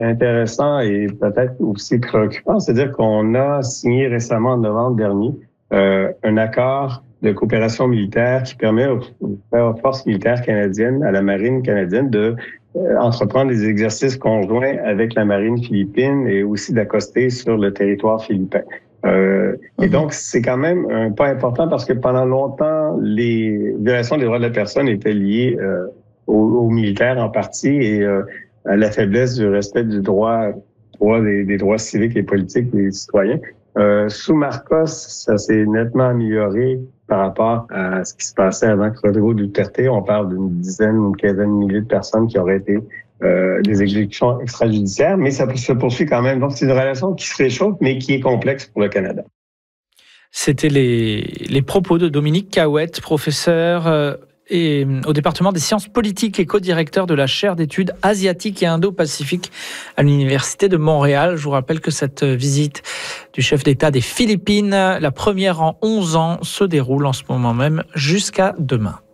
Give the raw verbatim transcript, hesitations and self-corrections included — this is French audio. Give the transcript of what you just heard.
intéressant et peut-être aussi préoccupant, c'est-à-dire qu'on a signé récemment en novembre dernier euh, un accord de coopération militaire qui permet aux, aux forces militaires canadiennes, à la marine canadienne, de euh, entreprendre des exercices conjoints avec la marine philippine et aussi d'accoster sur le territoire philippin. Euh, mm-hmm. Et donc, c'est quand même un pas important parce que pendant longtemps, les violations des droits de la personne étaient liées euh, aux, aux militaires en partie et euh, à la faiblesse du respect du droit, droit des, des droits civiques et politiques des citoyens. Euh, sous Marcos, ça s'est nettement amélioré par rapport à ce qui se passait avant que Rodrigo Duterte. On parle d'une dizaine, une quinzaine de milliers de personnes qui auraient été euh, des exécutions extrajudiciaires, mais ça se poursuit quand même. Donc, c'est une relation qui se réchauffe, mais qui est complexe pour le Canada. C'était les, les propos de Dominique Cahouette, professeur euh, et, au département des sciences politiques et co-directeur de la chaire d'études asiatiques et indo-pacifiques à l'Université de Montréal. Je vous rappelle que cette visite du chef d'État des Philippines, la première en onze ans, se déroule en ce moment même jusqu'à demain.